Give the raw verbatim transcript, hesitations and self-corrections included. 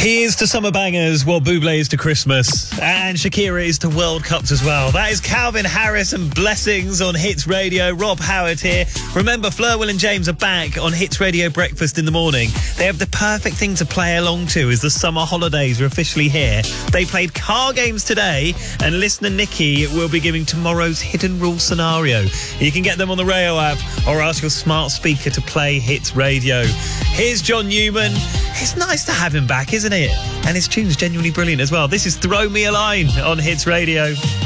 Here's to summer bangers, what Bublé is to Christmas, and Shakira is to World Cups as well. That is Calvin Harris and Blessings on Hits Radio. Rob Howard here. Remember, Fleur, Will and James are back on Hits Radio Breakfast in the morning. They have the perfect thing to play along to as the summer holidays are officially here. They played car games today, and listener Nikki will be giving tomorrow's hidden rule scenario. You can get them on the Rayo app or ask your smart speaker to play Hits Radio. Here's John Newman. It's nice to have him back, isn't it? And his tune's genuinely brilliant as well. This is Throw Me a Line on Hits Radio.